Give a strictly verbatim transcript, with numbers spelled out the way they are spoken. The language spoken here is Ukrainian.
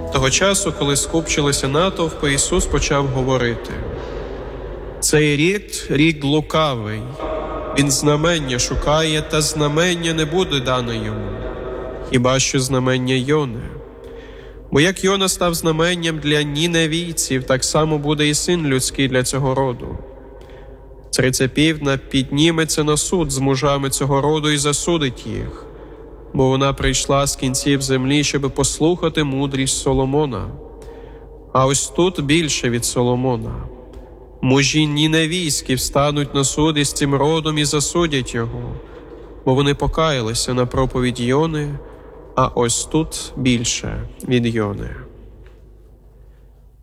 Того часу, коли скупчилися натовпи, Ісус почав говорити: «Цей рід – рід лукавий. Він знамення шукає, та знамення не буде дане йому, хіба що знамення Йони. Бо як Йона став знаменням для ніневійців, так само буде і Син людський для цього роду. Цариця Півдня підніметься на суд з мужами цього роду і засудить їх, бо вона прийшла з кінців землі, щоб послухати мудрість Соломона. А ось тут більше від Соломона. Мужі ніневійські встануть на суд із цим родом і засудять його, бо вони покаялися на проповідь Йони, а ось тут більше від Йони».